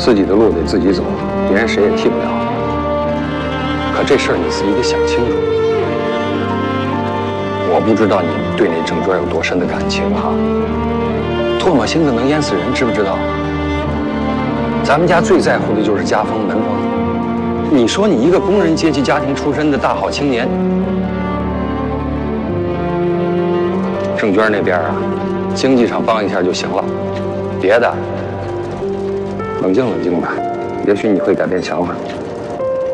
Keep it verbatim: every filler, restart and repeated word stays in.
自己的路得自己走，别人谁也替不了。可这事儿你自己得想清楚。我不知道你对那郑娟有多深的感情哈，唾沫星子能淹死人，知不知道？咱们家最在乎的就是家风门风。你说你一个工人阶级家庭出身的大好青年，郑娟那边啊，经济上帮一下就行了，别的冷静冷静吧，也许你会改变想法。